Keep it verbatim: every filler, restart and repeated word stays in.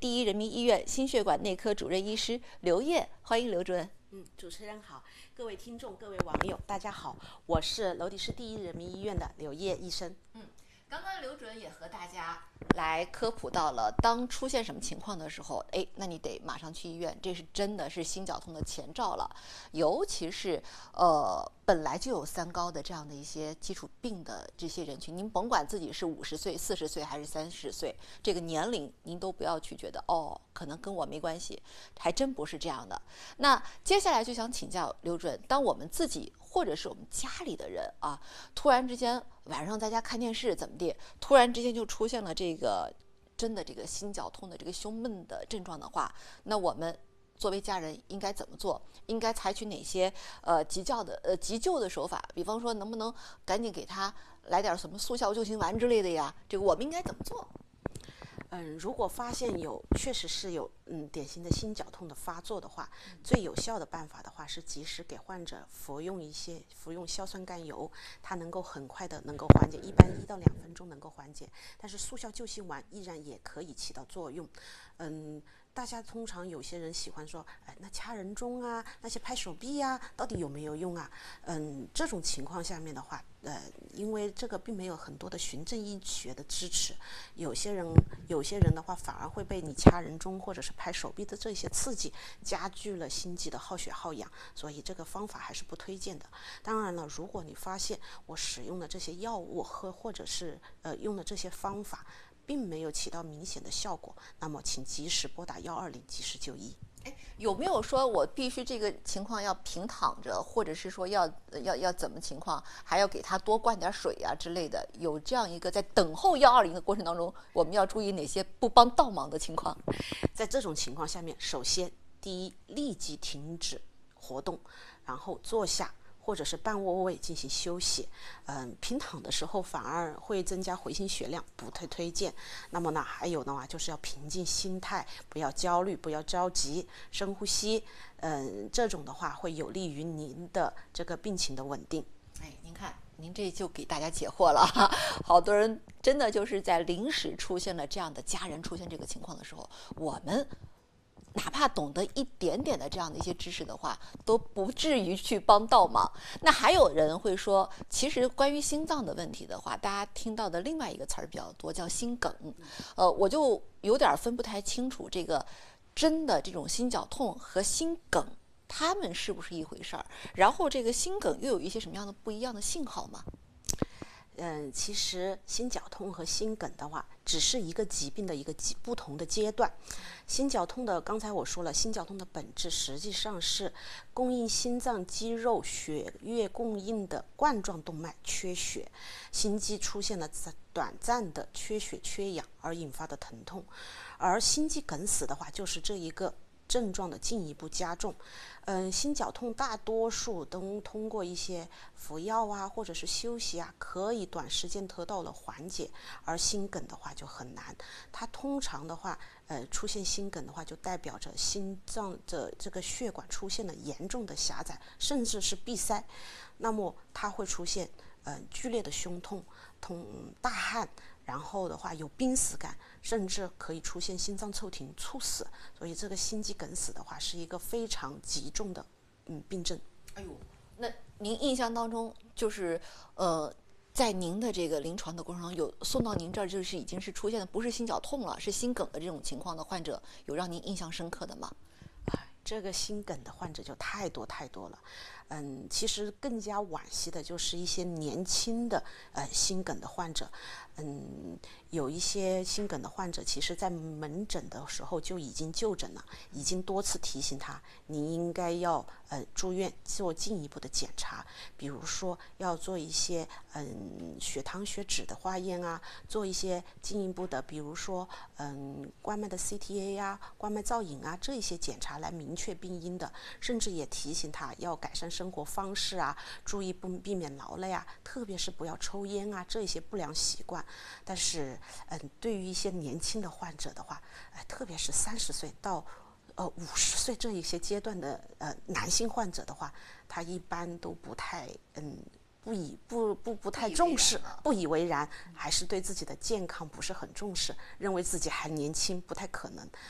第一人民医院心血管内科主任医师刘烨，欢迎刘主任。 嗯，主持人好，各位听众、各位网友，大家好，我是娄底市第一人民医院的刘烨医生。 嗯，刚刚刘主任也和大家来科普到了，当出现什么情况的时候，哎，那你得马上去医院，这是真的是心绞痛的前兆了。尤其是呃本来就有三高的这样的一些基础病的这些人群，您甭管自己是五十岁、四十岁还是三十岁，这个年龄您都不要去觉得哦，可能跟我没关系，还真不是这样的。那接下来就想请教刘主任，当我们自己或者是我们家里的人啊，突然之间晚上在家看电视怎么地，突然之间就出现了这个真的这个心绞痛的这个胸闷的症状的话，那我们作为家人应该怎么做？应该采取哪些呃急救的呃急救的手法？比方说，能不能赶紧给他来点什么速效救心丸之类的呀？这个我们应该怎么做？ 嗯，如果发现有确实是有嗯典型的心绞痛的发作的话，最有效的办法的话是及时给患者服用一些服用硝酸甘油，它能够很快的能够缓解，一般一到两分钟能够缓解。但是速效救心丸依然也可以起到作用。嗯，大家通常有些人喜欢说，哎，那掐人中啊，那些拍手臂啊，到底有没有用啊？嗯，这种情况下面的话，呃，因为这个并没有很多的循证医学的支持，有些人有些人的话反而会被你掐人中或者是拍手臂的这些刺激加剧了心肌的耗血耗氧，所以这个方法还是不推荐的。当然了，如果你发现我使用的这些药物和或者是呃用的这些方法并没有起到明显的效果，那么请及时拨打幺二零及时就医。 哎，有没有说我必须这个情况要平躺着，或者是说要要要怎么情况，还要给他多灌点水啊之类的？有这样一个在等候幺二零的过程当中，我们要注意哪些不帮倒忙的情况？ 在这种情况下面，首先第一，立即停止活动，然后坐下或者是半卧位进行休息。嗯，平躺的时候反而会增加回心血量，不太推荐。那么呢，还有的话就是要平静心态，不要焦虑，不要着急，深呼吸。嗯，这种的话会有利于您的这个病情的稳定。 哎，您看，您这就给大家解惑了哈。好多人真的就是在临时出现了这样的家人出现这个情况的时候，我们哪怕懂得一点点的这样的一些知识的话，都不至于去帮倒忙。那还有人会说，其实关于心脏的问题的话，大家听到的另外一个词儿比较多，叫心梗。呃，我就有点分不太清楚，这个真的这种心绞痛和心梗，它们是不是一回事儿？然后这个心梗又有一些什么样的不一样的信号吗？ 嗯，其实心绞痛和心梗的话，只是一个疾病的一个不同的阶段。心绞痛的，刚才我说了，心绞痛的本质实际上是供应心脏肌肉血液供应的冠状动脉缺血，心肌出现了短暂的缺血缺氧而引发的疼痛。而心肌梗死的话，就是这一个症状的进一步加重。嗯，心绞痛大多数都通过一些服药啊，或者是休息啊，可以短时间得到了缓解。而心梗的话就很难，它通常的话，呃，出现心梗的话，就代表着心脏的这个血管出现了严重的狭窄，甚至是闭塞。那么它会出现呃剧烈的胸痛、痛大汗。然后的话有濒死感，甚至可以出现心脏骤停、猝死。所以这个心肌梗死的话是一个非常急重的嗯病症。 哎呦，那您印象当中就是呃，在您的这个临床的过程中，有送到您这儿就是已经是出现的不是心绞痛了，是心梗的这种情况的患者，有让您印象深刻的吗？ 这个心梗的患者就太多太多了。嗯，其实更加惋惜的就是一些年轻的呃心梗的患者。嗯，有一些心梗的患者，其实在门诊的时候就已经就诊了，已经多次提醒他，你应该要呃住院做进一步的检查，比如说要做一些嗯血糖血脂的化验啊，做一些进一步的，比如说嗯冠脉的 C T A 啊、冠脉造影啊这一些检查来明确病因的，甚至也提醒他要改善生活方式啊，注意不避免劳累啊，特别是不要抽烟啊这些不良习惯。但是，嗯，对于一些年轻的患者的话，呃、特别是三十岁到呃五十岁这一些阶段的呃男性患者的话，他一般都不太嗯不以不不不太重视，不以为然，还是对自己的健康不是很重视，认为自己还年轻，不太可能。